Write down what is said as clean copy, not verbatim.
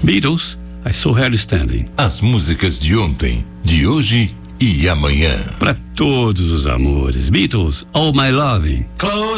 Beatles, I Saw Her Standing. As músicas de ontem, de hoje e amanhã. Para todos os amores. Beatles, All My Loving. Close